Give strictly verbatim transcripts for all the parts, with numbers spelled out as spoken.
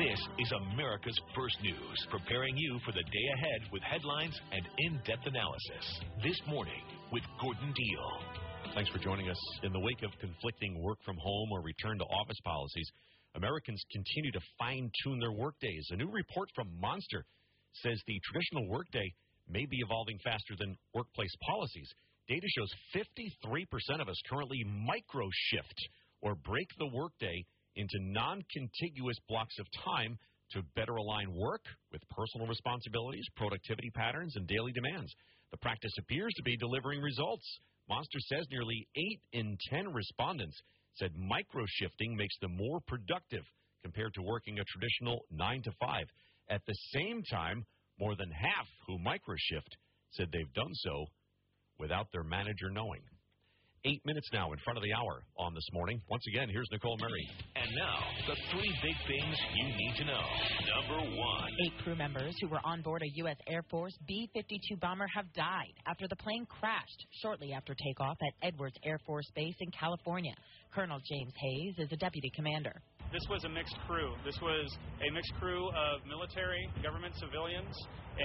This is America's First News, preparing you for the day ahead with headlines and in-depth analysis. This morning with Gordon Deal. Thanks for joining us. In the wake of conflicting work-from-home or return-to-office policies, Americans continue to fine-tune their workdays. A new report from Monster says the traditional workday may be evolving faster than workplace policies. Data shows fifty-three percent of us currently micro-shift or break the workday into non-contiguous blocks of time to better align work with personal responsibilities, productivity patterns, and daily demands. The practice appears to be delivering results. Monster says nearly eight in ten respondents said micro-shifting makes them more productive compared to working a traditional nine to five. At the same time, more than half who micro-shift said they've done so without their manager knowing. Eight minutes now in front of the hour on This Morning. Once again, here's Nicole Murray. And now, the three big things you need to know. Number one. Eight crew members who were on board a U S Air Force B fifty-two bomber have died after the plane crashed shortly after takeoff at Edwards Air Force Base in California. Colonel James Hayes is a deputy commander. This was a mixed crew. This was a mixed crew of military, government civilians,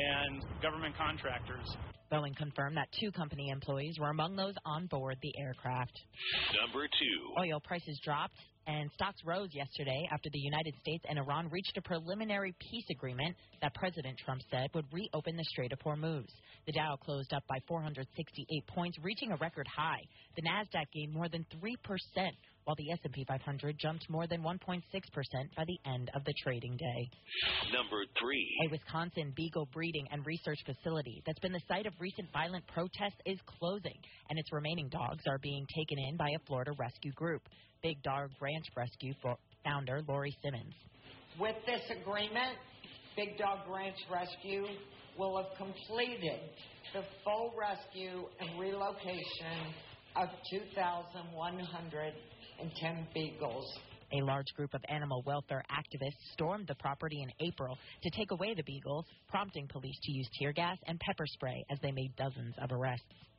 and government contractors. Boeing confirmed that two company employees were among those on board the aircraft. Number two. Oil prices dropped and stocks rose yesterday after the United States and Iran reached a preliminary peace agreement that President Trump said would reopen the Strait of Hormuz. The Dow closed up by four hundred sixty-eight points, reaching a record high. The Nasdaq gained more than three percent, while the S and P five hundred jumped more than one point six percent by the end of the trading day. Number three. A Wisconsin beagle breeding and research facility that's been the site of recent violent protests is closing, and its remaining dogs are being taken in by a Florida rescue group. Big Dog Ranch Rescue founder Lori Simmons. With this agreement, Big Dog Ranch Rescue will have completed the full rescue and relocation of two thousand one hundred ten beagles. A large group of animal welfare activists stormed the property in April to take away the beagles, prompting police to use tear gas and pepper spray as they made dozens of arrests.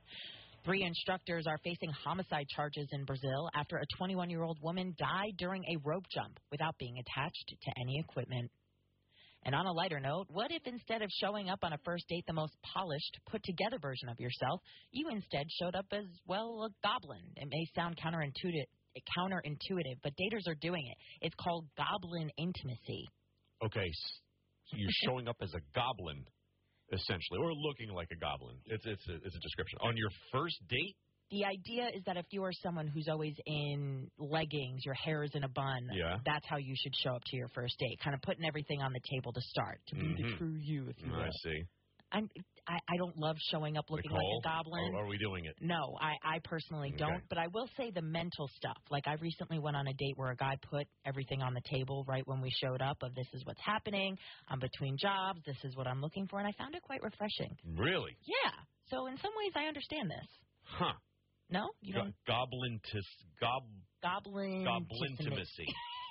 Three instructors are facing homicide charges in Brazil after a twenty-one-year-old woman died during a rope jump without being attached to any equipment. And on a lighter note, what if instead of showing up on a first date the most polished, put-together version of yourself, you instead showed up as, well, a goblin? It may sound counterintuitive, counterintuitive, but daters are doing it. It's called goblin intimacy. Okay, so you're showing up as a goblin, essentially, or looking like a goblin. It's, it's, a, it's a description. On your first date? The idea is that if you are someone who's always in leggings, your hair is in a bun, yeah. that's how you should show up to your first date, kind of putting everything on the table to start, to be mm-hmm. the true you, if you will. I see. I'm, I, I don't love showing up looking Nicole, like a goblin. Are, are we doing it? No, I, I personally okay. don't, but I will say the mental stuff. Like, I recently went on a date where a guy put everything on the table right when we showed up of this is what's happening, I'm between jobs, this is what I'm looking for, and I found it quite refreshing. Really? Yeah. So in some ways I understand this. Huh. No? You Go- don't? Goblin to gob. Goblin. Goblintimacy.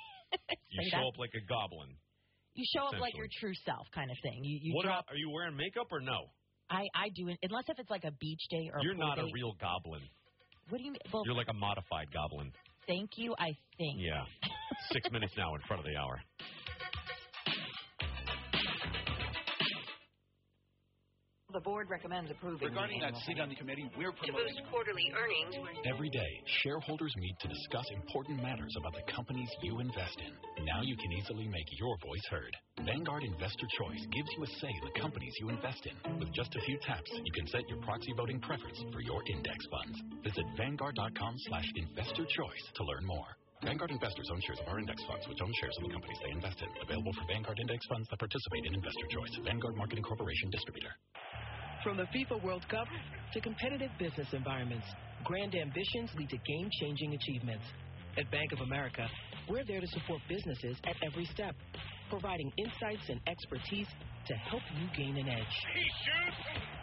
You show that? up like a goblin. You show up like your true self, kind of thing. You, you what drop. About, are you wearing makeup or no? I, I do, unless if it's like a beach day or. You're a not date. a real goblin. What do you mean? Well, you're like a modified goblin. Thank you. I think. Yeah. Six minutes now in front of the hour. The board recommends approving. Regarding that seat on the committee, we're promoting... To boost quarterly earnings... Every day, shareholders meet to discuss important matters about the companies you invest in. Now you can easily make your voice heard. Vanguard Investor Choice gives you a say in the companies you invest in. With just a few taps, you can set your proxy voting preference for your index funds. Visit Vanguard.com slash investor choice to learn more. Vanguard investors own shares of our index funds, which own shares of the companies they invest in. Available for Vanguard index funds that participate in Investor Choice. Vanguard Marketing Corporation Distributor. From the FIFA World Cup to competitive business environments, grand ambitions lead to game-changing achievements. At Bank of America, we're there to support businesses at every step, providing insights and expertise to help you gain an edge. He shoots.